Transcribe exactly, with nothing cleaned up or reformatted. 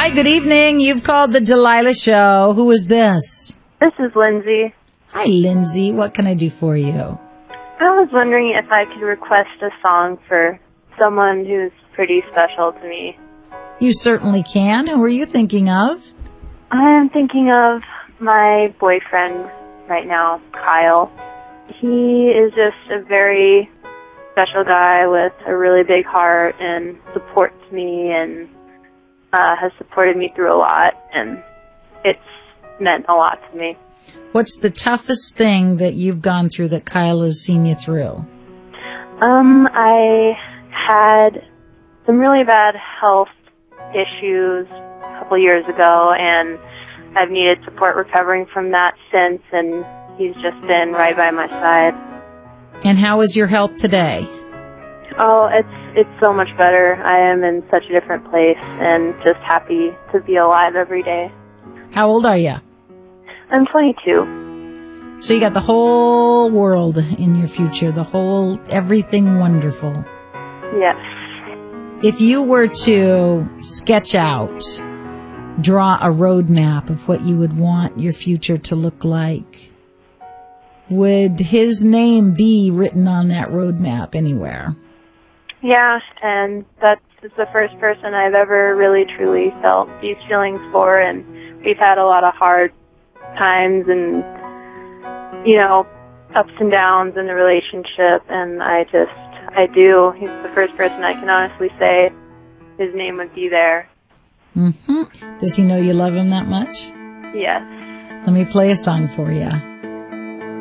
Hi, good evening. You've called the Delilah Show. Who is this? This is Lindsay. Hi, Lindsay. What can I do for you? I was wondering if I could request a song for someone who's pretty special to me. You certainly can. Who are you thinking of? I am thinking of my boyfriend right now, Kyle. He is just a very special guy with a really big heart and supports me and uh, has supported me through a lot, and it's meant a lot to me. What's the toughest thing that you've gone through that Kyle has seen you through? Um, I had some really bad health issues a couple years ago, and I've needed support recovering from that since, and he's just been right by my side. And how is your health today? Oh, it's it's so much better. I am in such a different place and just happy to be alive every day. How old are you? I'm twenty-two. So you got the whole world in your future, the whole everything wonderful. Yes. If you were to sketch out, draw a roadmap of what you would want your future to look like, would his name be written on that roadmap anywhere? Yeah, and that's the first person I've ever really truly felt these feelings for, and we've had a lot of hard times and, you know, ups and downs in the relationship, and I just, I do. He's the first person I can honestly say his name would be there. Mm-hmm. Does he know you love him that much? Yes. Let me play a song for you.